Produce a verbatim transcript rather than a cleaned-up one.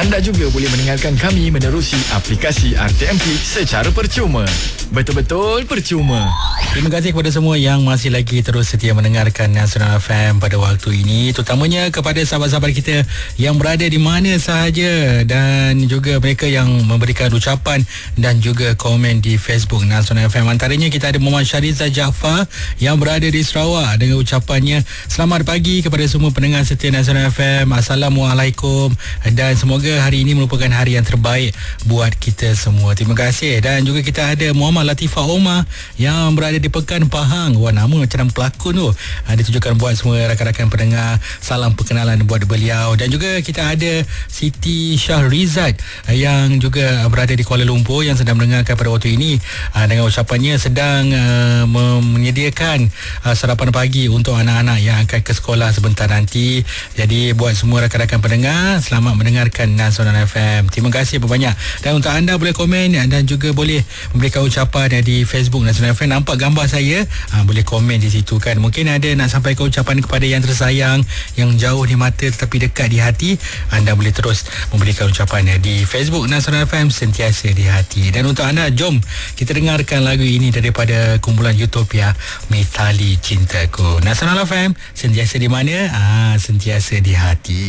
Anda juga boleh mendengarkan kami menerusi aplikasi R T M P secara percuma. Betul-betul percuma. Terima kasih kepada semua yang masih lagi terus setia mendengarkan Nasional F M pada waktu ini, terutamanya kepada sahabat-sahabat kita yang berada di mana sahaja dan juga mereka yang memberikan ucapan dan juga komen di Facebook Nasional F M. Antaranya kita ada Muhammad Syariza Jaafar yang berada di Sarawak dengan ucapannya, selamat pagi kepada semua pendengar setia Nasional F M. Assalamualaikum, dan semoga hari ini merupakan hari yang terbaik buat kita semua. Terima kasih. Dan juga kita ada Muhammad Latifah Omar yang berada di Pekan Pahang. Wah, nama macam nama pelakon tu. Ha, ditujukan buat semua rakan-rakan pendengar. Salam perkenalan buat beliau. Dan juga kita ada Siti Syahrizat yang juga berada di Kuala Lumpur yang sedang mendengarkan pada waktu ini, ha, dengan ucapannya sedang uh, menyediakan uh, sarapan pagi untuk anak-anak yang akan ke sekolah sebentar nanti. Jadi buat semua rakan-rakan pendengar, selamat mendengarkan Nasional F M. Terima kasih banyak. Dan untuk anda boleh komen dan juga boleh memberikan ucapan di Facebook Nasional F M. Nampak gambar saya, ha, boleh komen di situ kan. Mungkin ada nak sampaikan ucapan kepada yang tersayang, yang jauh di mata tetapi dekat di hati. Anda boleh terus memberikan ucapan di Facebook Nasional F M, sentiasa di hati. Dan untuk anda, jom kita dengarkan lagu ini daripada kumpulan Utopia, Mithali Cintaku. Nasional F M, sentiasa di mana? Ah, sentiasa di hati.